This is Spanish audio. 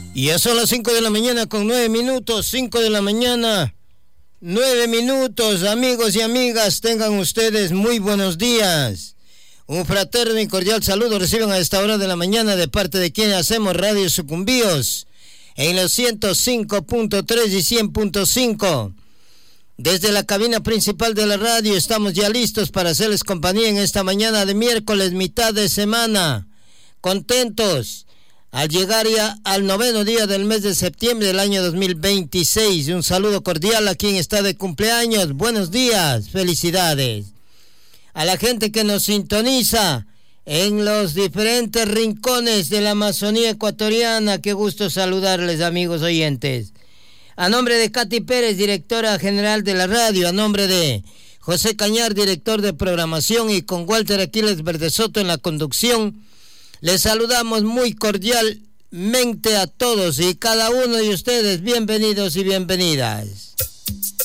Y ya son las 5 de la mañana con 9 minutos, 5 de la mañana, 9 minutos, amigos y amigas, tengan ustedes muy buenos días. Un fraterno y cordial saludo reciben a esta hora de la mañana de parte de quienes hacemos Radio Sucumbíos en los 105.3 y 100.5. Desde la cabina principal de la radio estamos ya listos para hacerles compañía en esta mañana de miércoles, mitad de semana. Contentos al llegar ya al 9º día del mes de septiembre del año 2026. Un saludo cordial a quien está de cumpleaños. Buenos días, felicidades. A la gente que nos sintoniza en los diferentes rincones de la Amazonía ecuatoriana, qué gusto saludarles, amigos oyentes. A nombre de Katy Pérez, directora general de la radio, a nombre de José Cañar, director de programación, y con Walter Aquiles Verdesoto en la conducción, les saludamos muy cordialmente a todos y cada uno de ustedes. Bienvenidos y bienvenidas.